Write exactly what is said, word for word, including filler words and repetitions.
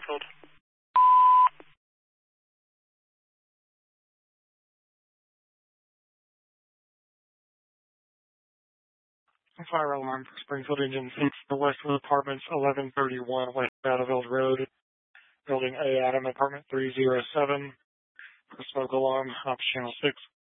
Springfield. Fire alarm for Springfield Engine six, the Westwood Apartments, eleven thirty-one West Battlefield Road, Building A, Adam, Apartment three oh seven. Smoke alarm, off channel six.